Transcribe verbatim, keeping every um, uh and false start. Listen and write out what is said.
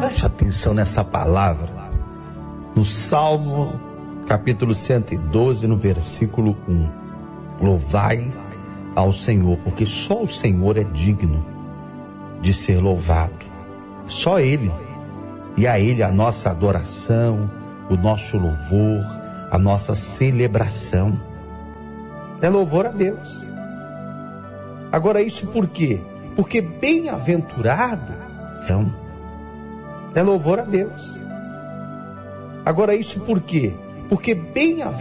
Preste atenção nessa palavra. No Salmo, capítulo cento e doze, no versículo um. Louvai ao Senhor, porque só o Senhor é digno de ser louvado. Só Ele. E a Ele a nossa adoração, o nosso louvor, a nossa celebração. É louvor a Deus. Agora isso por quê? Porque bem-aventurado então, é louvor a Deus. Agora isso por quê? Porque bem-aventurado